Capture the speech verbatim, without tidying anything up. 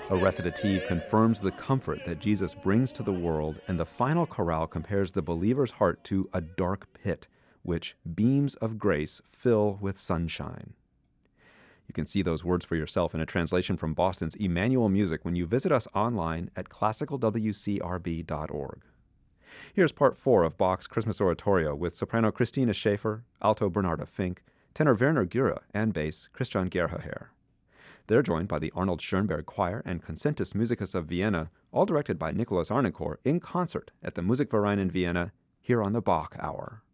A recitative confirms the comfort that Jesus brings to the world, and the final chorale compares the believer's heart to a dark pit, which beams of grace fill with sunshine. You can see those words for yourself in a translation from Boston's Emmanuel Music when you visit us online at classical w c r b dot org. Here's part four of Bach's Christmas Oratorio with soprano Christina Schaefer, alto Bernarda Fink, tenor Werner Göre, and bass Christian Gerhaher. They're joined by the Arnold Schoenberg Choir and Concentus Musicus of Vienna, all directed by Nicholas Arnicourt, in concert at the Musikverein in Vienna, here on the Bach Hour.